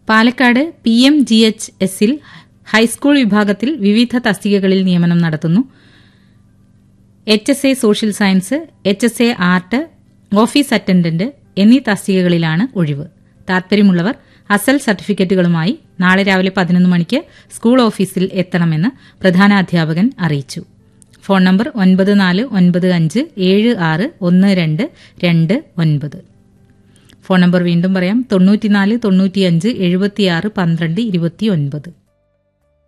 Palakkad PMGHSൽ high school വിഭാഗത്തിൽ വിവിധ തസ്തികകളിൽ നിയമനം നടത്തുന്നു. HSA social science, HSA art, office attendant എന്നീ തസ്തികകളിലാണ് ഒഴിവ്. താൽപര്യമുള്ളവർ അസൽ സർട്ടിഫിക്കറ്റുകളുമായി നാളെ രാവിലെ 11 മണിക്ക് സ്കൂൾ ഓഫീസിൽ എത്തണമെന്ന് പ്രധാനാധ്യാപകൻ അറിയിച്ചു. Phone number 9495761229. ഫോൺ നമ്പർ വീണ്ടും പറയാം, 94 95 76 12 29.